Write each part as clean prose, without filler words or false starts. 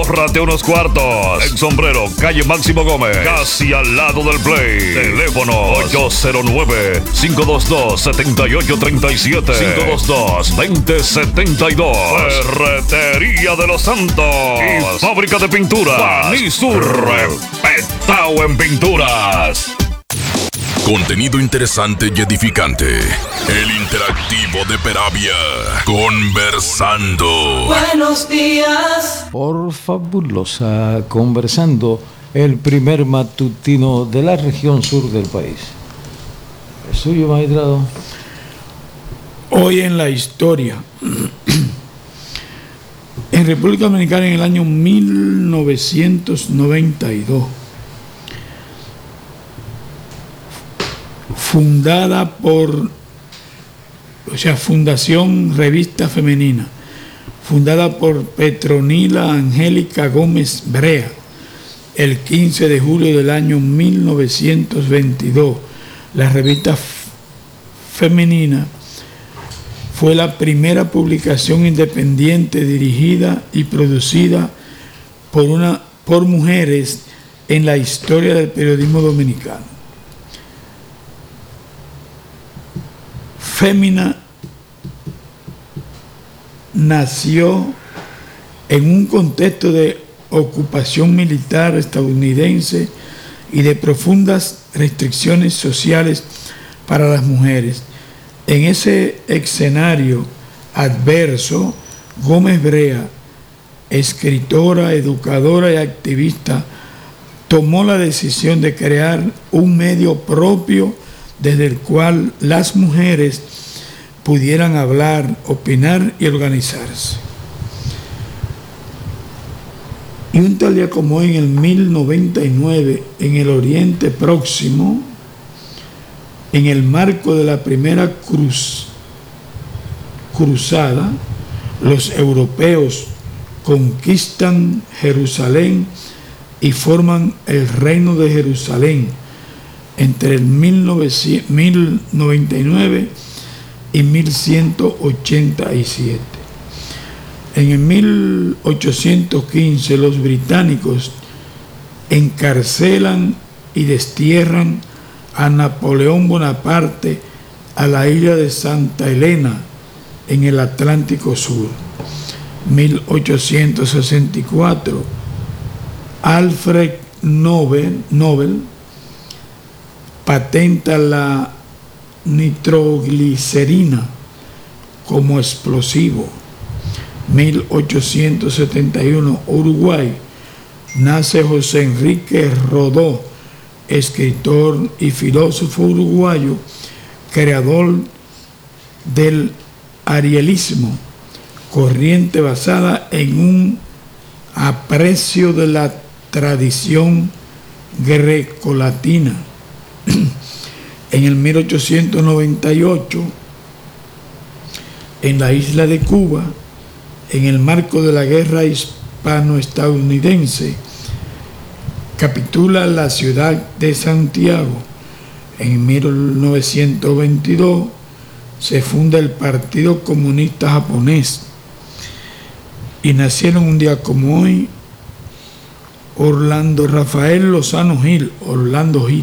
ahórrate unos cuartos. En Sombrero, calle Máximo Gómez, casi al lado del Play. Teléfono 809-522-7837. 522-2072. Ferretería de los Santos. Y fábrica de pintura Panisur. Respetado en pinturas. Contenido interesante y edificante. El interactivo de Peravia. Conversando. Buenos días. Por Fabulosa Conversando, el primer matutino de la región sur del país. ¿Es suyo, magistrado? Hoy en la historia. En República Dominicana, en el año 1992, fundada por, Fundación Revista Femenina, fundada por Petronila Angélica Gómez Brea, el 15 de julio del año 1922, la revista femenina fue la primera publicación independiente dirigida y producida por mujeres en la historia del periodismo dominicano. Fémina nació en un contexto de ocupación militar estadounidense y de profundas restricciones sociales para las mujeres. En ese escenario adverso, Gómez Brea, escritora, educadora y activista, tomó la decisión de crear un medio propio desde el cual las mujeres pudieran hablar, opinar y organizarse. Y un tal día como hoy, en el 1099, en el Oriente Próximo, en el marco de la primera cruzada, los europeos conquistan Jerusalén y forman el Reino de Jerusalén entre el 1099 y 1187. En el 1815 los británicos encarcelan y destierran a Napoleón Bonaparte a la isla de Santa Elena en el Atlántico Sur. 1864, Alfred Nobel patenta la nitroglicerina como explosivo. 1871, Uruguay, nace José Enrique Rodó, escritor y filósofo uruguayo, creador del arielismo, corriente basada en un aprecio de la tradición grecolatina. En el 1898, en la isla de Cuba, en el marco de la guerra hispano-estadounidense, capitula la ciudad de Santiago. En 1922 se funda el Partido Comunista Japonés y nacieron un día como hoy Orlando Rafael Lozano Gil, Orlando Gil,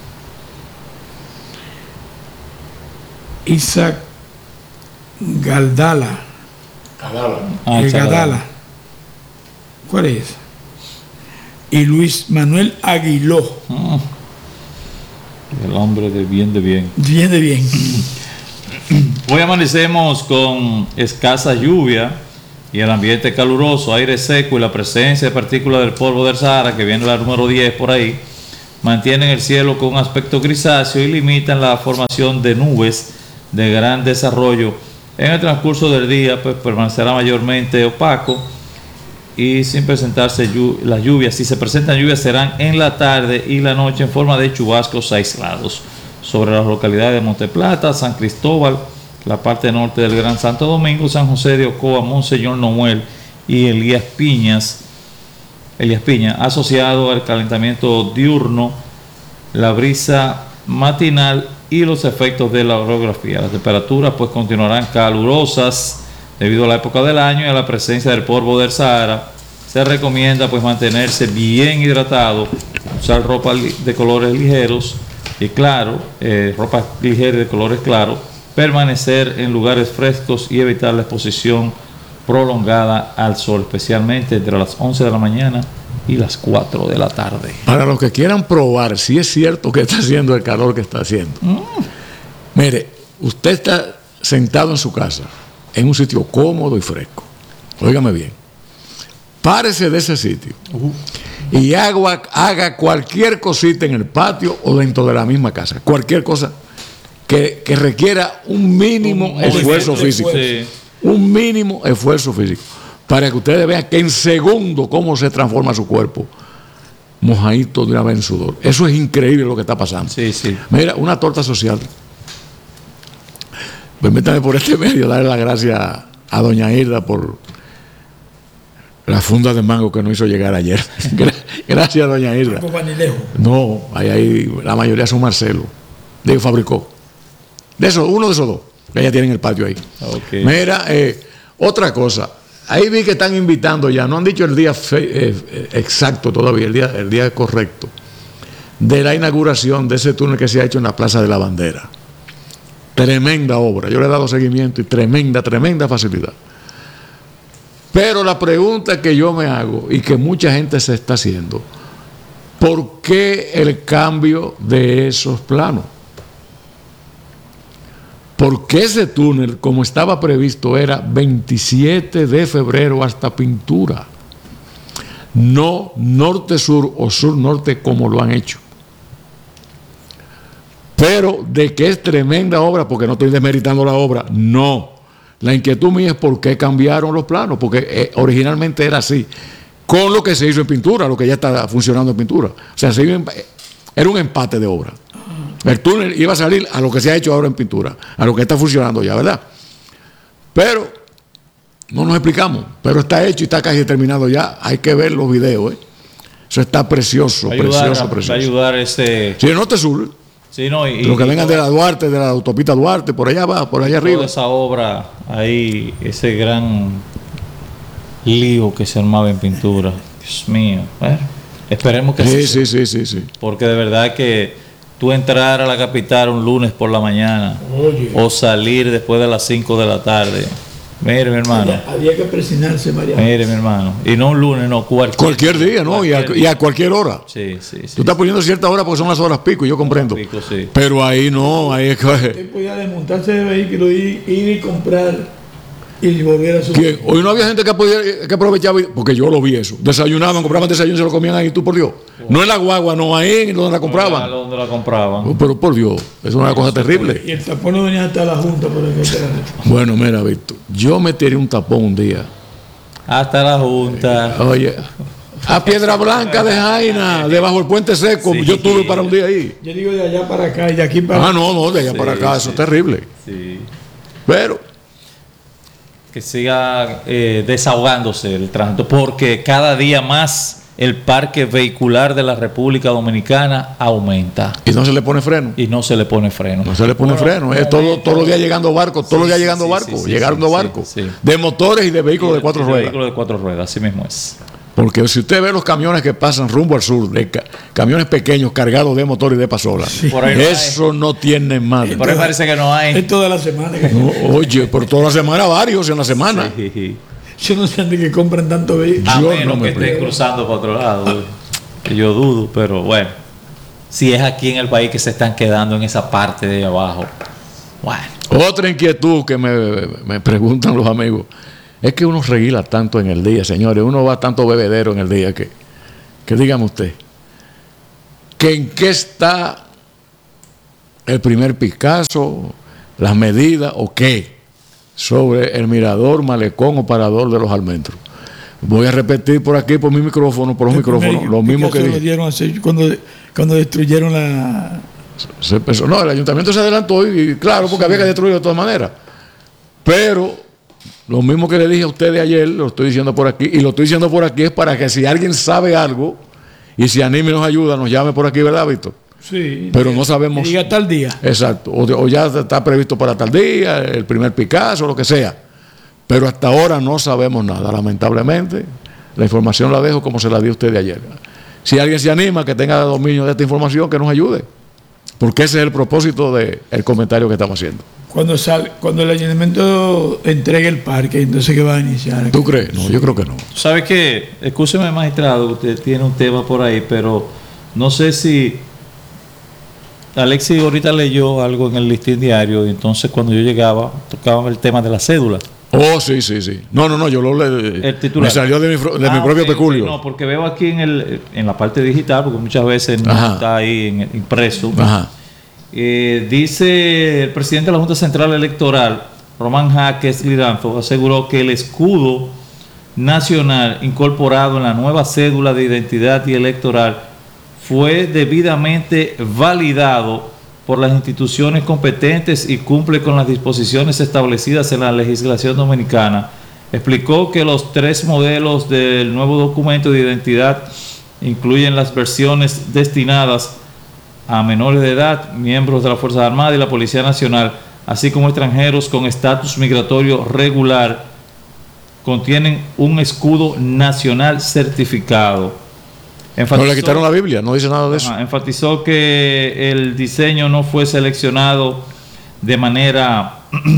Isaac Gadala, Gadala, ¿cuál es? Y Luis Manuel Aguiló. El hombre de bien. Bien de bien. Hoy amanecemos con escasa lluvia y el ambiente caluroso, aire seco y la presencia de partículas del polvo del Sahara, que viene la número 10 por ahí, mantienen el cielo con un aspecto grisáceo y limitan la formación de nubes de gran desarrollo. En el transcurso del día, pues permanecerá mayormente opaco y sin presentarse las lluvias. Si se presentan lluvias, serán en la tarde y la noche en forma de chubascos aislados sobre las localidades de Monteplata, San Cristóbal, la parte norte del Gran Santo Domingo, San José de Ocoa, Monseñor Noel y Elías Piña, asociado al calentamiento diurno, la brisa matinal y los efectos de la orografía. Las temperaturas pues continuarán calurosas debido a la época del año y a la presencia del polvo del Sahara. se recomienda pues mantenerse bien hidratado, usar ropa de colores ligeros y claro, ropa ligera de colores claros, permanecer en lugares frescos y evitar la exposición prolongada al sol, especialmente entre las 11 de la mañana y las 4 de la tarde. Para los que quieran probar si es cierto que está haciendo el calor que está haciendo. Mire, usted está sentado en su casa, en un sitio cómodo y fresco. Óigame bien. Párese de ese sitio y haga cualquier cosita en el patio o dentro de la misma casa. Cualquier cosa que requiera un mínimo esfuerzo físico. Sí. Un mínimo esfuerzo físico. Para que ustedes vean que en segundo cómo se transforma su cuerpo. Mojadito de una vez en sudor. Eso es increíble lo que está pasando. Sí, sí. Mira, una torta social. Permítame por este medio darle las gracias a doña Hilda por la funda de mango que nos hizo llegar ayer. Gracias, doña Hilda. No, ahí la mayoría son Marcelo. Digo, fabricó. De esos, uno de esos dos. Que ella tiene en el patio ahí. Okay. Mira, otra cosa. Ahí vi que están invitando ya, no han dicho el día exacto todavía, el día correcto, de la inauguración de ese túnel que se ha hecho en la Plaza de la Bandera. Tremenda obra, yo le he dado seguimiento y tremenda facilidad. Pero la pregunta que yo me hago y que mucha gente se está haciendo, ¿por qué el cambio de esos planos? Porque ese túnel, como estaba previsto, era 27 de febrero hasta Pintura. No norte-sur o sur-norte como lo han hecho. Pero de que es tremenda obra, porque no estoy desmeritando la obra, no. La inquietud mía es por qué cambiaron los planos, porque originalmente era así. Con lo que se hizo en Pintura, lo que ya está funcionando en Pintura. O sea, era un empate de obra. El túnel iba a salir a lo que se ha hecho ahora en Pintura, a lo que está funcionando ya, ¿verdad? Pero no nos explicamos, pero está hecho y está casi terminado ya. Hay que ver los videos, ¿eh? Eso está precioso, precioso. Va a ayudar ese... Sí, norte sur. Sí, no, y los que vengan de la Duarte, de la autopista Duarte, por allá va, por allá arriba. Toda esa obra ahí, ese gran lío que se armaba en Pintura. Dios mío. Bueno, esperemos que sí. Porque de verdad que tú entrar a la capital un lunes por la mañana o salir después de las 5 de la tarde. Mire, mi hermano. Había que presionarse, María. Mire, mi hermano. Y no un lunes, no, cualquier día, ¿no? Y a cualquier hora. Sí. Tú estás poniendo cierta hora porque son las horas pico, yo comprendo. Pico, sí. Pero ahí no, ahí es que... Usted podía desmontarse del vehículo, ir y comprar y volver a su... ¿Quién? Hoy no había gente que aprovechaba, porque yo lo vi eso. Desayunaban, compraban desayuno y se lo comían ahí, tú por Dios. No en la guagua, no ahí donde la compraban. No, donde la compraban. Pero por Dios, eso es una cosa terrible. Y el tapón no venía hasta la Junta por el que Bueno, mira, Víctor, yo me tiré un tapón un día. Hasta la Junta. Oye, a Piedra Blanca de Jaina, debajo del Puente Seco, yo estuve para un día ahí. Yo digo de allá para acá y de aquí para acá. No, de allá para acá, eso es terrible. Sí. Pero que siga desahogándose el tránsito, porque cada día más el parque vehicular de la República Dominicana aumenta. Y no se le pone freno. No se le pone freno. Es todos los días llegando barcos, llegando barcos. De motores y de vehículos de cuatro ruedas. Vehículos de 4 ruedas, así mismo es. Porque si usted ve los camiones que pasan rumbo al sur, camiones pequeños cargados de motor y de pasola, eso no tiene madre. Por ahí parece que no hay. Es toda la semana. Oye, por toda la semana, varios en la semana. Sí. Yo no sé de que compran tanto vehículos. A menos que estén cruzando para otro lado. Yo dudo, pero bueno. Si es aquí en el país que se están quedando en esa parte de abajo. Bueno. Otra inquietud que me preguntan los amigos. Es que uno reguila tanto en el día, señores. Uno va tanto bebedero en el día que dígame usted, que en qué está el primer Picasso, las medidas o qué sobre el mirador, malecón o parador de los Almendros. Voy a repetir por aquí, por mi micrófono, por los micrófonos, lo mismo que dije. Dieron hacer cuando destruyeron la... No, el ayuntamiento se adelantó y claro, porque había que destruirlo de todas maneras. Pero... lo mismo que le dije a ustedes ayer, lo estoy diciendo por aquí, y lo estoy diciendo por aquí es para que si alguien sabe algo y si anime y nos ayuda, nos llame por aquí, ¿verdad, Víctor? Sí. Pero no sabemos. Diga tal día. Exacto. O ya está previsto para tal día, el primer Picasso, lo que sea. Pero hasta ahora no sabemos nada, lamentablemente. La información la dejo como se la di a usted de ayer. Si alguien se anima, que tenga dominio de esta información, que nos ayude. Porque ese es el propósito del comentario que estamos haciendo. Cuando el ayuntamiento entregue el parque, entonces ¿qué va a iniciar? ¿Tú crees? No, yo creo que no. ¿Sabe qué? Escúcheme, magistrado, usted tiene un tema por ahí, pero no sé si Alexis ahorita leyó algo en el listín diario y entonces cuando yo llegaba tocaban el tema de la cédula. Oh, sí. No, yo lo leí. El titular. Me salió de mi propio peculio. No, porque veo aquí en la parte digital, porque muchas veces no está ahí impreso. Ajá. Dice el presidente de la Junta Central Electoral, Román Jaques Liranzo, aseguró que el escudo nacional incorporado en la nueva cédula de identidad y electoral fue debidamente validado por las instituciones competentes y cumple con las disposiciones establecidas en la legislación dominicana. Explicó que los 3 modelos del nuevo documento de identidad incluyen las versiones destinadas a menores de edad, miembros de las Fuerzas Armadas y la Policía Nacional, así como extranjeros con estatus migratorio regular, contienen un escudo nacional certificado. Pero le quitaron la Biblia, no dice nada de eso. Enfatizó que el diseño no fue seleccionado de manera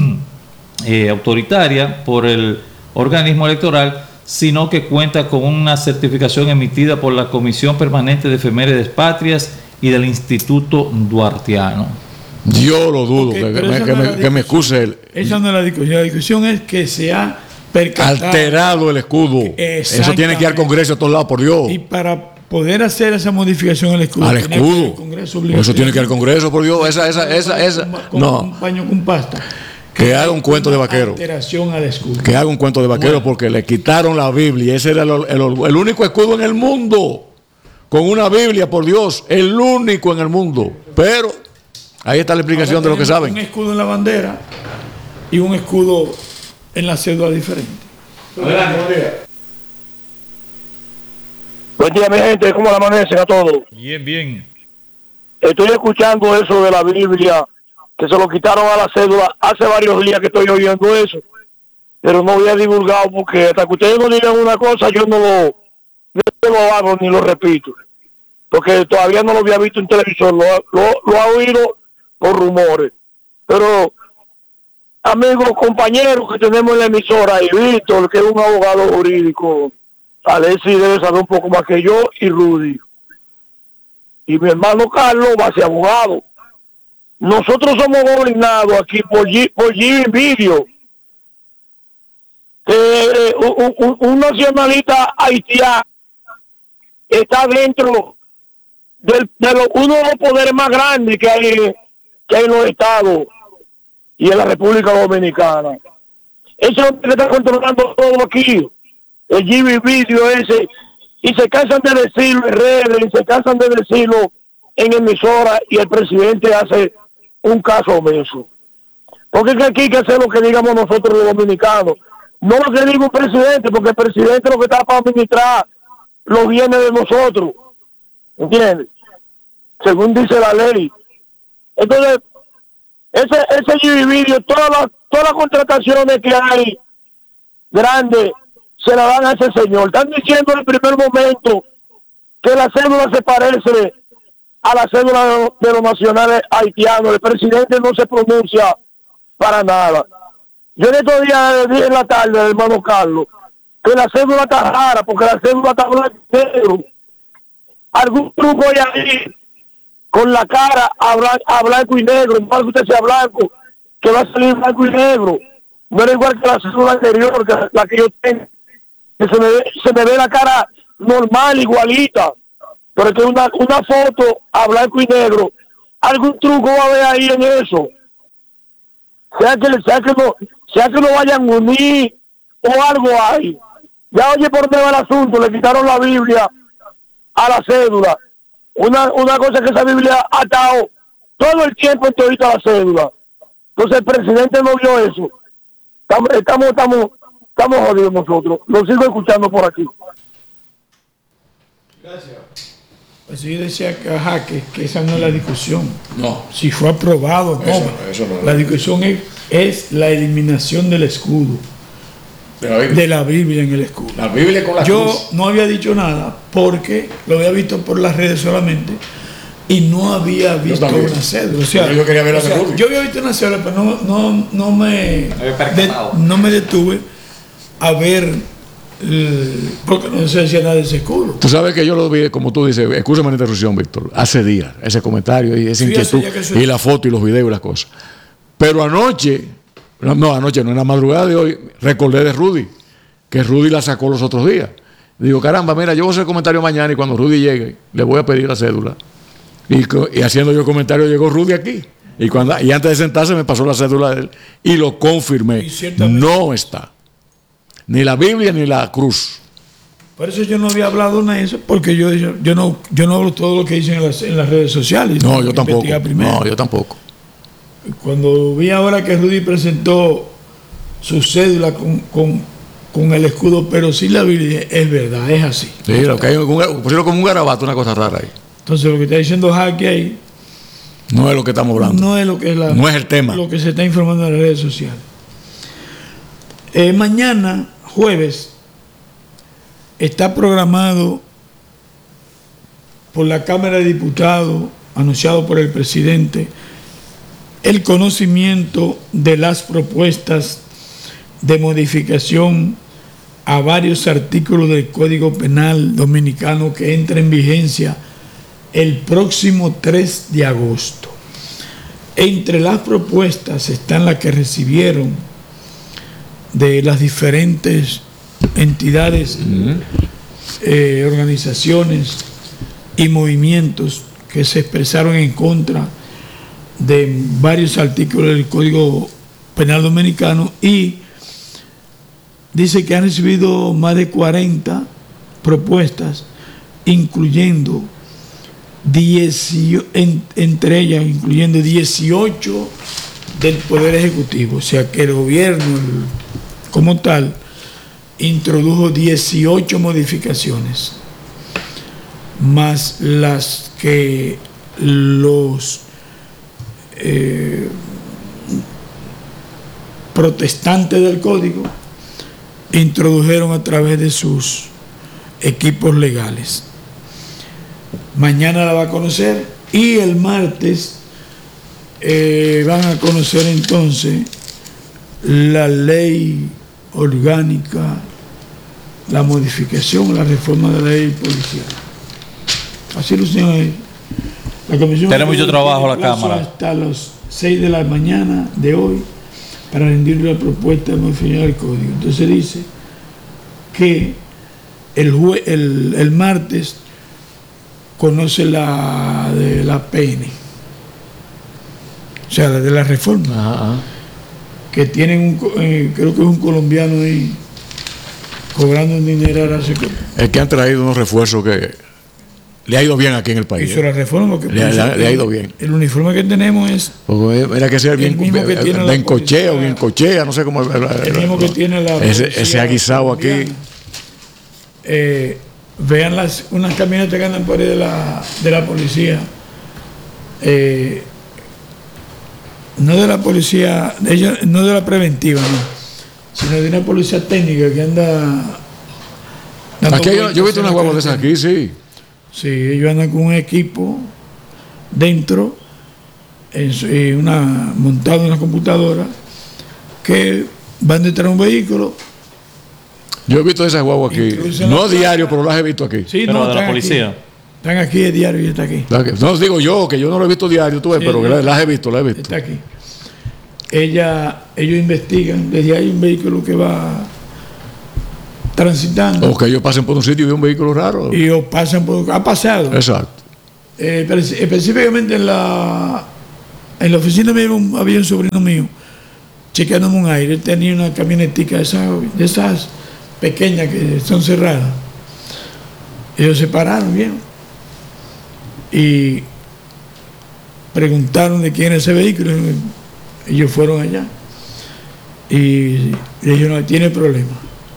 autoritaria por el organismo electoral, sino que cuenta con una certificación emitida por la Comisión Permanente de Efemérides Patrias y del Instituto Duartiano. Yo lo dudo, que me excuse él. Esa no es la discusión. La discusión es que se ha percatado, alterado el escudo. Eso tiene que ir al Congreso a todos lados, por Dios. Y para poder hacer esa modificación al escudo. Al escudo. Eso tiene que ir al Congreso, por Dios. Esa. No. Un paño con pasta. Que haga un cuento de vaquero. Alteración al escudo. Que haga un cuento de vaquero, porque le quitaron la Biblia. Ese era el único escudo en el mundo. Con una Biblia, por Dios. El único en el mundo. Pero ahí está la explicación de lo que saben. Un escudo en la bandera y un escudo en la cédula diferente. Adelante, buen día. Buen día, mi gente, ¿cómo la amanecen a todos? Bien. Estoy escuchando eso de la Biblia, que se lo quitaron a la cédula. Hace varios días que estoy oyendo eso, pero no voy a divulgar porque hasta que ustedes no digan una cosa, yo no lo hago ni lo repito, porque todavía no lo había visto en televisión, lo ha oído por rumores. Pero, amigos, compañeros que tenemos en la emisora, y Víctor, que es un abogado jurídico, Alexis debe saber un poco más que yo, y Rudy. Y mi hermano Carlos va a ser abogado. Nosotros somos gobernados aquí por Jimmy Video, un nacionalista haitiano está dentro de uno de los poderes más grandes que hay en los estados y en la República Dominicana. Ese hombre que está controlando todo aquí, el Jimmy Video ese, y se cansan de decirlo en redes, y se cansan de decirlo en emisoras, y el presidente hace un caso omiso. Porque es que aquí hay que hacer lo que digamos nosotros los dominicanos, no lo que diga un presidente, porque el presidente lo que está para administrar los bienes de nosotros, ¿entiendes? Según dice la ley. Entonces, ese Jimmy Video, todas las contrataciones que hay grandes, se la dan a ese señor. Están diciendo en el primer momento que la cédula se parece a la cédula de los nacionales haitianos. El presidente no se pronuncia para nada. Yo en estos días dije en la tarde al hermano Carlos que la cédula está rara, porque la cédula está blanco y negro. Algún truco hay ahí con la cara a blanco y negro. En vez que usted sea blanco, que va a salir blanco y negro. No era igual que la cédula anterior, que la que yo tengo, que se me ve la cara normal, igualita, pero que una foto a blanco y negro. Algún truco va a haber ahí en eso. Sea que no vayan a unir o algo hay. Ya oye por dónde va el asunto, le quitaron la Biblia a la cédula. Una cosa que esa Biblia ha estado todo el tiempo en todita la cédula. Entonces el presidente no vio eso. Estamos jodidos nosotros. Lo sigo escuchando por aquí. Gracias. Pues yo decía que esa no es la discusión. No. Si fue aprobado, no. Eso no. La discusión es la eliminación del escudo. de la Biblia en el escudo. La Biblia con la Yo cruz. no había dicho nada porque lo había visto por las redes solamente y no había visto también. una cédula. O sea, Yo quería ver la de Rubio. yo había visto una cédula, pero no me percatado. no me detuve a ver porque no se decía nada de ese escudo. Tú sabes que yo lo vi, como tú dices, escúchame la interrupción, Víctor, hace días, ese comentario y esa Sí, inquietud, hace ya que eso- y la foto y los videos y las cosas. Pero anoche, anoche no, en la madrugada de hoy, recordé de Rudy, que Rudy la sacó los otros días. Digo, caramba, mira, yo voy a hacer el comentario mañana y cuando Rudy llegue, le voy a pedir la cédula. Y haciendo yo el comentario, llegó Rudy aquí. Y antes de sentarse me pasó la cédula de él y lo confirmé. Y ciertamente- No está. Ni la Biblia ni la cruz. Por eso yo no había hablado nada de eso, porque yo no hablo todo lo que dicen en las redes sociales. No, Tengo yo que tampoco. investigar primero. No, yo tampoco. Cuando vi ahora que Rudy presentó su cédula con el escudo, pero sin la Biblia, es verdad, es así. Sí, lo que hay, pusieron como un garabato, una cosa rara ahí. Entonces lo que está diciendo Jaque ahí No es lo que estamos hablando. no es lo que es No es el tema. lo que se está informando en las redes sociales. Mañana, jueves, está programado por la Cámara de Diputados, anunciado por el presidente, el conocimiento de las propuestas de modificación a varios artículos del Código Penal Dominicano que entra en vigencia el próximo 3 de agosto. Entre las propuestas están las que recibieron de las diferentes entidades, organizaciones y movimientos que se expresaron en contra de varios artículos del Código Penal Dominicano, y dice que han recibido más de 40 propuestas, incluyendo entre ellas, incluyendo 18 del Poder Ejecutivo. O sea que el gobierno como tal introdujo 18 modificaciones, más las que los protestantes del código introdujeron a través de sus equipos legales. Mañana la va a conocer y el martes van a conocer entonces la ley orgánica, la modificación, la reforma de la ley policial. Así lo señala la comisión. Tiene mucho trabajo la plazo Cámara. hasta las 6 de la mañana de hoy para rendir la propuesta de modificación del código. Entonces dice que el martes conoce la de la PN, o sea, la de la reforma, que tienen creo que es un colombiano ahí cobrando un dinero. Es que han traído unos refuerzos que le ha ido bien aquí en el país. Hizo la reforma porque Le ha ido bien. el uniforme que tenemos es Porque era que sea bien, el mismo que tiene la bien cochea o policía. bien cochea, no sé cómo. el mismo que tiene la ese policía aguisado aquí. colombiana. Vean unas camionetas que andan por ahí de la policía, no de la policía, no de la preventiva, no, sino de una policía técnica que anda dando Aquí yo he vueltas visto en unas la guaguas de esas carretera. aquí, sí. Sí, ellos andan con un equipo dentro, montado en una computadora, que van detrás de un vehículo. Yo he visto esas guaguas aquí. Introducen No la diario, pero las he visto aquí. Sí, Pero de la están policía. Aquí, están aquí de diario y está aquí. No digo yo, que yo no lo he visto diario, tú ves, Sí, pero que sí. las he visto, las he visto. Está aquí. Ellos investigan, desde ahí un vehículo que va transitando O que ellos pasen por un sitio y ven un vehículo raro. y ellos pasan por... Ha pasado. Exacto. Específicamente en la oficina había un sobrino mío chequeándome un aire. Él tenía una camionetica de esas pequeñas que son cerradas. Ellos se pararon bien y preguntaron de quién era ese vehículo. Ellos fueron allá y le dijeron, no tiene problema.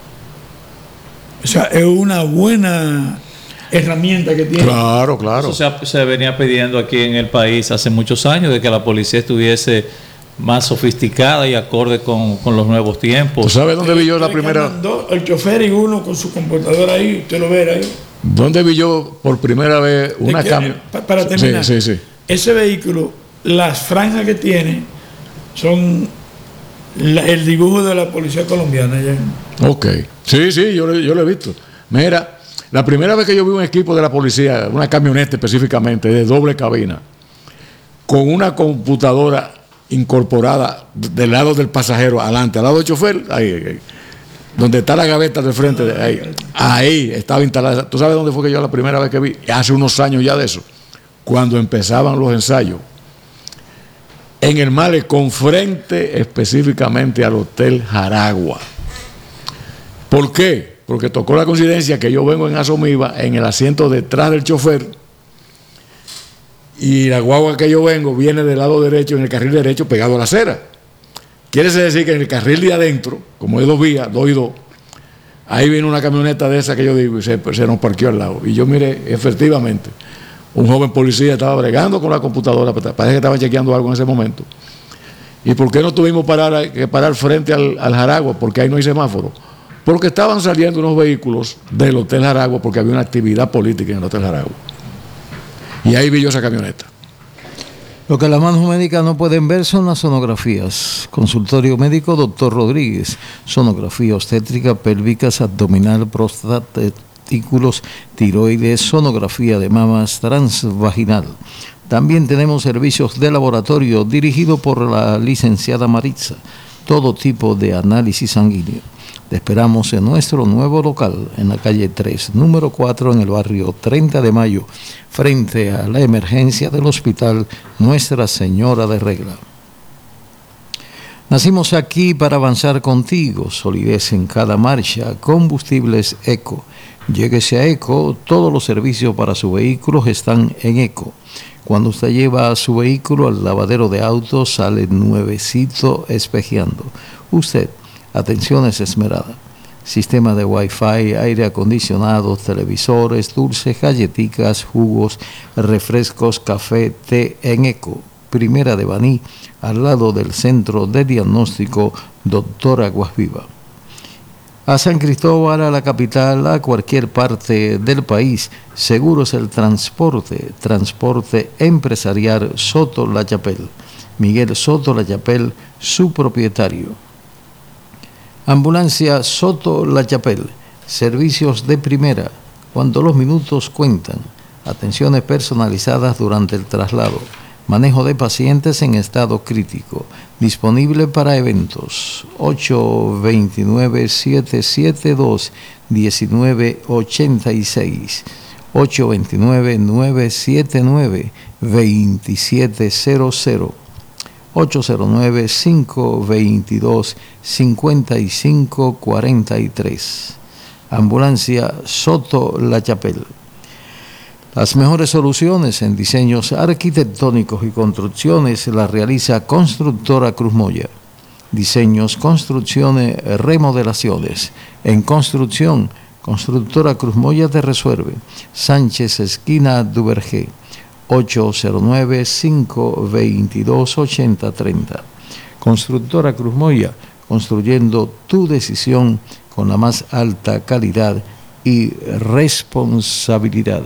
O sea, es una buena herramienta que tiene. Claro. Eso se venía pidiendo aquí en el país hace muchos años, de que la policía estuviese más sofisticada y acorde con los nuevos tiempos. ¿Tú sabes dónde vi yo la primera? El chofer y uno con su computadora ahí, usted lo ve ahí. ¿Dónde vi yo por primera vez una camioneta? Para terminar, sí. Ese vehículo, las franjas que tiene son el dibujo de la policía colombiana. Ya. Ok, sí, yo lo he visto. Mira, la primera vez que yo vi un equipo de la policía, una camioneta específicamente, de doble cabina, con una computadora incorporada del lado del pasajero adelante, al lado del chofer, ahí, donde está la gaveta del frente, ahí estaba instalada. ¿Tú sabes dónde fue que yo la primera vez que vi? Hace unos años ya de eso, cuando empezaban los ensayos, en el malecón frente específicamente al Hotel Jaragua. ¿Por qué? Porque tocó la coincidencia que yo vengo en Asomiva, en el asiento detrás del chofer, y la guagua que yo vengo viene del lado derecho, en el carril derecho, pegado a la acera. Quiere decir que en el carril de adentro, como es 2 vías, 2 y 2, ahí viene una camioneta de esa que yo digo, y se nos parqueó al lado. Y yo miré, efectivamente, un joven policía estaba bregando con la computadora, parece que estaba chequeando algo en ese momento. ¿Y por qué no tuvimos que parar frente al Jaragua? Porque ahí no hay semáforo. Porque estaban saliendo unos vehículos del Hotel Jaragua porque había una actividad política en el Hotel Jaragua. Y ahí vi yo esa camioneta. Lo que las manos médicas no pueden ver son las sonografías. Consultorio médico Dr. Rodríguez. Sonografía obstétrica, pélvicas, abdominal, próstata, testículos, tiroides, sonografía de mamas, transvaginal. También tenemos servicios de laboratorio dirigido por la licenciada Maritza. Todo tipo de análisis sanguíneo. Te esperamos en nuestro nuevo local, en la calle 3, número 4, en el barrio 30 de Mayo, frente a la emergencia del Hospital Nuestra Señora de Regla. Nacimos aquí para avanzar contigo, solidez en cada marcha, combustibles Eco. Lléguese a Eco, todos los servicios para su vehículo están en Eco. Cuando usted lleva su vehículo al lavadero de autos, sale nuevecito espejeando. Usted, atenciones esmerada. Sistema de Wi-Fi, aire acondicionado, televisores, dulces, galletitas, jugos, refrescos, café, té en Eco. Primera de Baní, al lado del Centro de Diagnóstico Doctor Aguas Viva. A San Cristóbal, a la capital, a cualquier parte del país, Seguros el Transporte, transporte empresarial Soto La Chapelle. Miguel Soto La Chapelle, su propietario. Ambulancia Soto La Chapelle, servicios de primera, cuando los minutos cuentan, atenciones personalizadas durante el traslado, manejo de pacientes en estado crítico, disponible para eventos, 829-772-1986, 829-979-2700, 809-522-5543. Ambulancia Soto La Chapelle. Las mejores soluciones en diseños arquitectónicos y construcciones las realiza Constructora Cruz Moya. Diseños, construcciones, remodelaciones. En construcción, Constructora Cruz Moya te resuelve. Sánchez, esquina Duvergé. 809-522-8030. Constructora Cruz Moya, construyendo tu decisión con la más alta calidad y responsabilidad.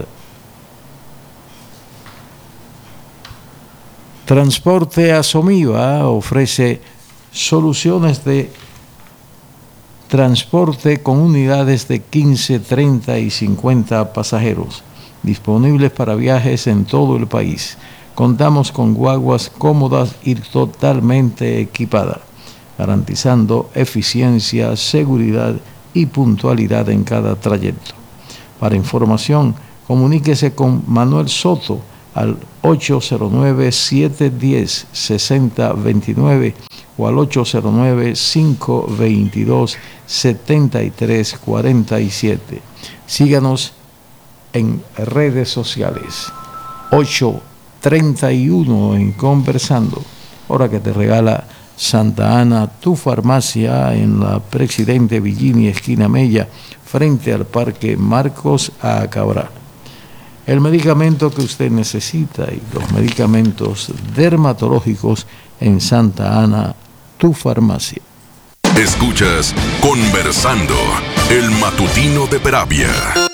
Transporte Asomiva ofrece soluciones de transporte con unidades de 15, 30 y 50 pasajeros, disponibles para viajes en todo el país. Contamos con guaguas cómodas y totalmente equipadas, garantizando eficiencia, seguridad y puntualidad en cada trayecto. Para información, comuníquese con Manuel Soto al 809-710-6029 o al 809-522-7347. Síganos en redes sociales. 831 en Conversando, hora que te regala Santa Ana, tu farmacia, en la Presidente Villini, esquina Mella, frente al Parque Marcos A. Cabral. El medicamento que usted necesita y los medicamentos dermatológicos en Santa Ana, tu farmacia. Escuchas Conversando, el matutino de Peravia.